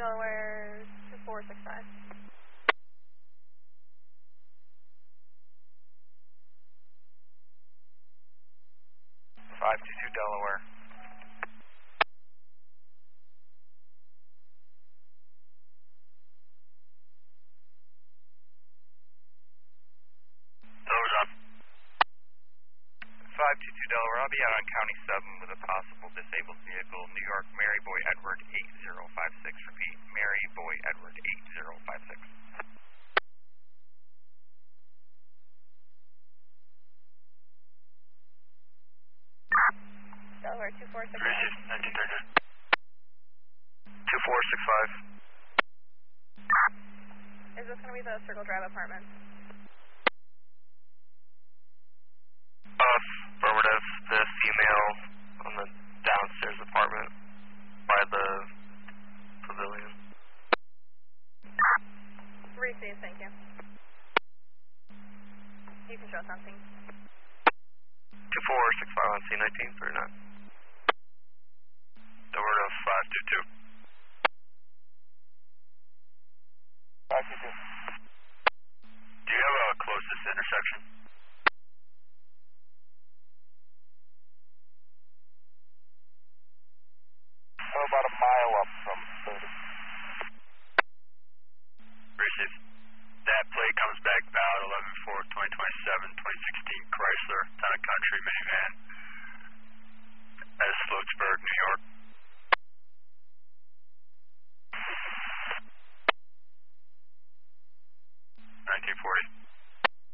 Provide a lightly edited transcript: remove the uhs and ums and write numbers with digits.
Delaware 2465. 522 Delaware. Doors up. 522 Delaware, I'll be out on County 7 with a possible disabled vehicle. New York, Mary Boy Edward 8056. Repeat, Mary Boy Edward 8056. Delaware 2465. 1930. 2465. Is this going to be the Circle Drive apartment? Affirmative. The female on the downstairs apartment by the pavilion. Receive, thank you. You can show something. 2465 on C1939. Door to 522. 522. Do you have a closest intersection? About a mile up from 30. Receive. That plate comes back about 11/4/2027, 2016 Chrysler Town and Country minivan.